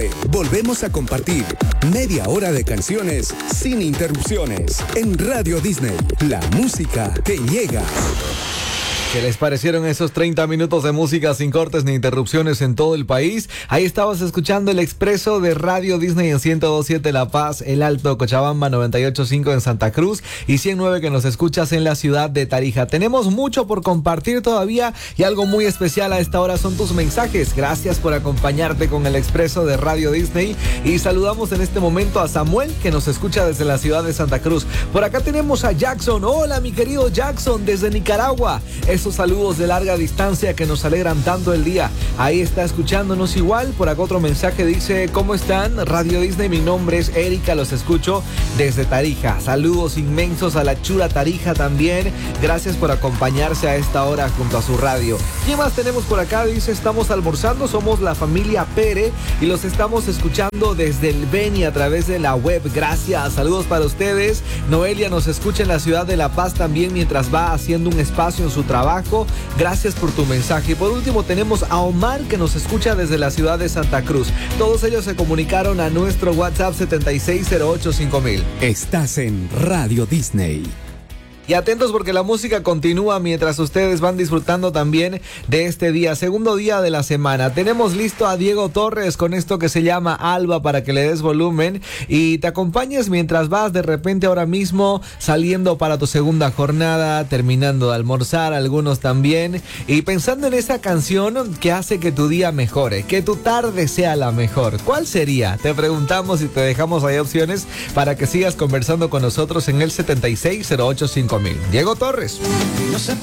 breve, volvemos a compartir media hora de canciones sin interrupciones en Radio Disney, la música que llega. ¿Qué les parecieron esos 30 minutos de música sin cortes ni interrupciones en todo el país? Ahí estabas escuchando el expreso de Radio Disney en 102.7 La Paz, El Alto, Cochabamba, 98.5 en Santa Cruz y 100.9 que nos escuchas en la ciudad de Tarija. Tenemos mucho por compartir todavía y algo muy especial a esta hora son tus mensajes. Gracias por acompañarte con el expreso de Radio Disney y saludamos en este momento a Samuel que nos escucha desde la ciudad de Santa Cruz. Por acá tenemos a Jackson. Hola, mi querido Jackson, desde Nicaragua. Esos saludos de larga distancia que nos alegran tanto el día. Ahí está escuchándonos igual. Por acá otro mensaje dice: ¿cómo están? Radio Disney, mi nombre es Erika, los escucho desde Tarija. Saludos inmensos a la chula Tarija también. Gracias por acompañarse a esta hora junto a su radio. ¿Qué más tenemos por acá? Dice: estamos almorzando, somos la familia Pere y los estamos escuchando desde el Beni a través de la web. Gracias, saludos para ustedes. Noelia nos escucha en la ciudad de La Paz también mientras va haciendo un espacio en su trabajo. Gracias por tu mensaje. Y por último tenemos a Omar que nos escucha desde la ciudad de Santa Cruz. Todos ellos se comunicaron a nuestro WhatsApp 76085000. Estás en Radio Disney. Y atentos porque la música continúa mientras ustedes van disfrutando también de este día, segundo día de la semana. Tenemos listo a Diego Torres con esto que se llama Alba para que le des volumen y te acompañes mientras vas de repente ahora mismo saliendo para tu segunda jornada, terminando de almorzar, algunos también, y pensando en esa canción que hace que tu día mejore, que tu tarde sea la mejor. ¿Cuál sería? Te preguntamos y te dejamos ahí opciones para que sigas conversando con nosotros en el 76085000. Diego Torres.